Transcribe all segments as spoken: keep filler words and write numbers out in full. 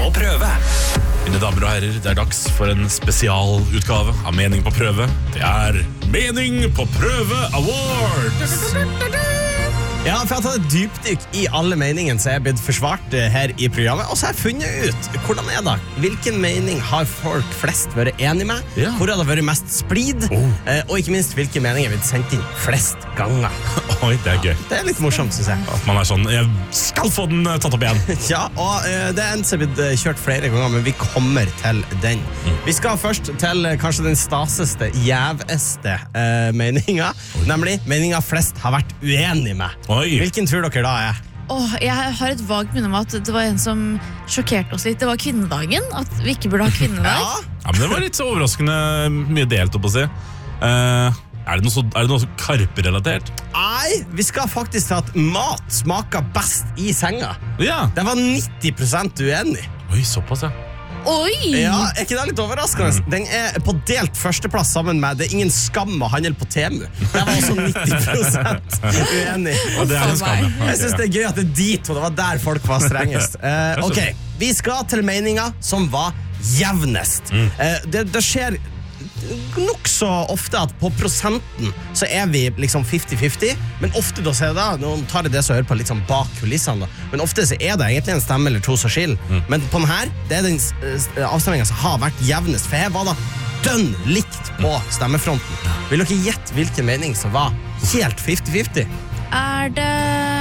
på prøve. Mine damer og herrer, det er dags for en spesialutgave av Mening på prøve. Det er Mening på prøve Awards! Ja, for jeg har tatt et dypdykk i alle meningene som er blitt forsvart her i programmet, og så har jeg funnet ut hvordan er det. Hvilken mening har folk flest vært enige med? Ja. Hvor har det vært mest splid? Oh. Eh, og ikke minst, hvilke meninger er blitt sendt inn flest ganger? Oi, det er gøy. Det er litt morsomt, synes jeg. At man er sånn, jeg skal få den tatt opp igjen. Ja, og eh, det er en som er blitt eh, kjørt flere ganger, men vi kommer til den. Mm. Vi skal først til eh, kanskje den staseste, jæveste eh, meninga, nemlig meninga flest har vært uenige med. Oi. Hvilken tror dere da er? Åh, jeg har et vagt minne om at det var en som sjokkerte oss litt. Det var kvinnedagen, at vi ikke burde ha kvinnedag. Ja, Ja, men det var litt så overraskende mye delt opp å si. Eh, er det noe så, er det noe så Karpe-relatert? nei, vi skal faktisk til at mat smaker best i senga. Ja. Det var nitti prosent uenig. Oi, såpass, ja. Oi! Ja, er ikke det litt overraskende? Den er på delt førsteplass sammen med Det er ingen skam å handle på Temu. Det var også nitti prosent uenig. Og det er en skam, ja. Jeg synes det er gøy at det er dit, og det var der folk var strengest. Eh, ok, vi skal til meninga som var jevnest. Eh, det, det skjer nok så ofte at på prosenten så er vi liksom femti-femti, men ofte da ser jeg da, nå tar jeg det som hører på litt sånn bak kulissene da, men ofte så er det egentlig en stemme eller to som skiller, mm. men på den her, det er den uh, avstemmingen som har vært jevnest, for her var det dønn likt på stemmefronten. Vil dere gjette hvilken mening som var helt femti-femti? Er det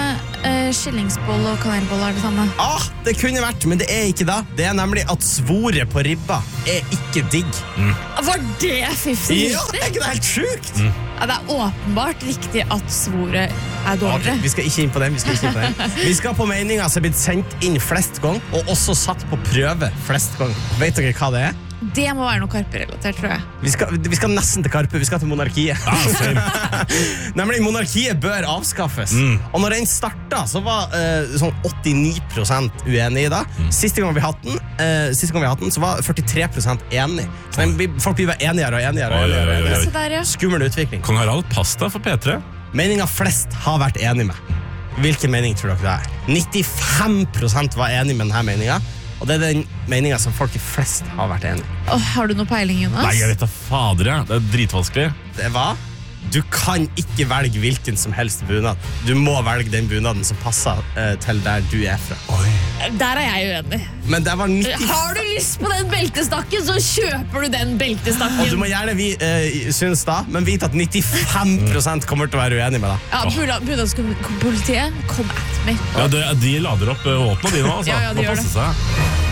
uh, skillingsboll og kanelboll er det samme? Ah, det kunne vært, men det er ikke det. Det er nemlig at svoret på ribba er ikke digg. Mm. Var det femti-femti? Ja, er ikke det helt sjukt? Mm. Ja, det er åpenbart riktig at svoret er dårligere. Ok, vi skal ikke inn på den, vi skal ikke inn på den. Vi skal på meninger som er blitt sendt inn flest gang, og også satt på prøve flest gang. Vet dere hva det er? Det må være noe Karpe-relatert, tror jeg. Vi skal, vi skal nesten til Karpe, vi skal til monarkiet. Ah, Nemlig, monarkiet bør avskaffes. Mm. Og når den startet, så var uh, sånn åttini prosent uenig i det. Mm. Siste gang vi hadde den, uh, siste gang vi hadde den, så var førtitre prosent enig. Så den, vi- folk blir bare enigere og enigere. Og Oi, oi, enigere, og oi, oi. enigere. Så der, ja. Skummel utvikling. Kong Harald, pasta for P tre. Meningen flest har vært enig med. Hvilken mening tror dere det er? nittifem prosent var enig med denne meningen. Og det er den meningen som folk flest har vært enig i. Åh, har du noe peiling, Jonas? Nei, jeg vet da fader, ja. Det er dritvanskelig. Det var du kan ikke velge hvilken som helst bunad. Du må velge den bunaden som passer eh, til der du er fra. Oi. Der er jeg uenig. Men det var nitti Har du lyst på den beltestakken, så kjøper du den beltestakken. Og du må gjerne vi, eh, synes da, men vite at nittifem prosent kommer til å være uenig med deg. Ja, Bunadspolitiet, kom at me. Ja, det, de lader opp eh, våpnene de nå, altså. Ja, ja, de Må gjør passe seg.